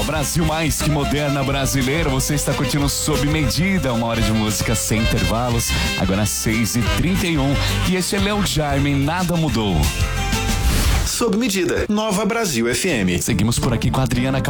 Brasil mais que moderna brasileira. Você está curtindo Sob Medida, 1 hora de música sem intervalos. Agora 6h31. E este é Léo Jaime, Nada Mudou. Sob Medida, Nova Brasil FM. Seguimos por aqui com a Adriana